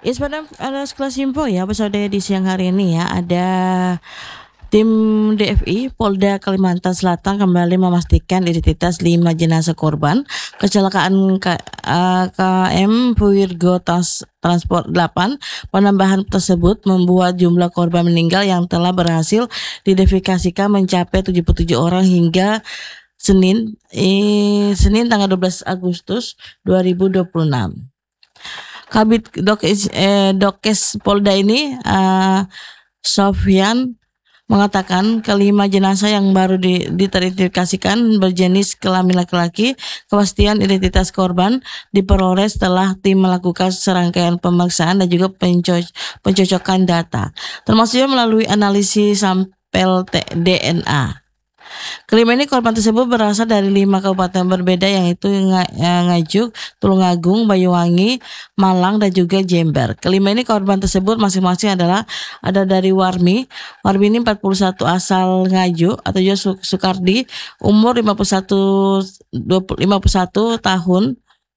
Ya, sebenarnya ada sekelas info ya episode di siang hari ini ya. Ada tim DFI Polda Kalimantan Selatan kembali memastikan identitas 5 jenazah korban kecelakaan KM Virgo Transport 8. Penambahan tersebut membuat jumlah korban meninggal yang telah berhasil diidentifikasikan mencapai 77 orang hingga Senin tanggal 12 Agustus 2026. Kabit Dokes Polda ini Sofyan mengatakan kelima jenazah yang baru diidentifikasikan berjenis kelamin laki-laki. Kepastian identitas korban diperoleh setelah tim melakukan serangkaian pemeriksaan dan juga pencocokan data, termasuk melalui analisis sampel DNA. Kelima ini korban tersebut berasal dari 5 kabupaten berbeda, yaitu Ngajuk, Tulungagung, Banyuwangi, Malang, dan juga Jember. Kelima ini korban tersebut masing-masing ada dari Warmi. Warmi ini 41 asal Ngajuk atau juga Sukardi, umur 51 tahun,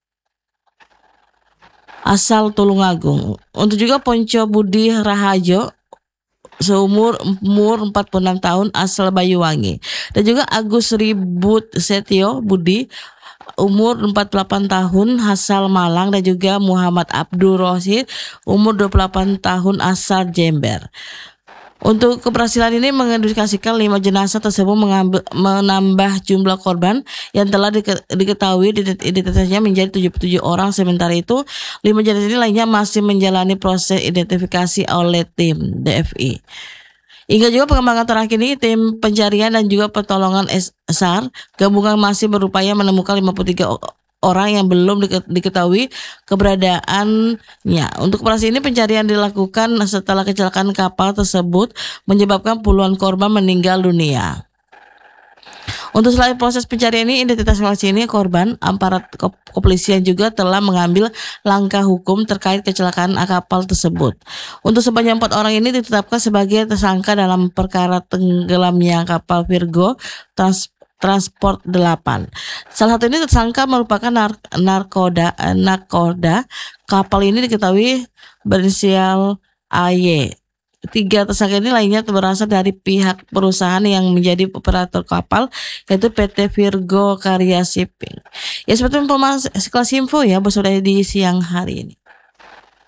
asal Tulungagung. Untuk juga Ponco Budi Rahajo, seumur 46 tahun, asal Banyuwangi. Dan juga Agus Ribut Setio Budi, umur 48 tahun, asal Malang. Dan juga Muhammad Abdul Rosid, umur 28 tahun, asal Jember. Untuk keberhasilan ini mengidentifikasikan 5 jenazah tersebut menambah jumlah korban yang telah diketahui identitasnya menjadi 77 orang. Sementara itu 5 jenazah ini lainnya masih menjalani proses identifikasi oleh tim DFI. Hingga juga pengembangan terakhir ini, tim pencarian dan juga pertolongan SAR gabungan masih berupaya menemukan 53 orang yang belum diketahui keberadaannya. Untuk operasi ini pencarian dilakukan setelah kecelakaan kapal tersebut menyebabkan puluhan korban meninggal dunia. Untuk selain proses pencarian ini, identitas ini korban, aparat kepolisian juga telah mengambil langkah hukum terkait kecelakaan kapal tersebut. Untuk sebanyak 4 orang ini ditetapkan sebagai tersangka dalam perkara tenggelamnya kapal Virgo Transport 8. Salah satu ini tersangka merupakan nakoda. Kapal ini diketahui berinisial AY. 3 tersangka ini lainnya berasal dari pihak perusahaan yang menjadi operator kapal, yaitu PT Virgo Karya Shipping. Ya, seperti informasi sekelas info ya, sudah di siang hari ini.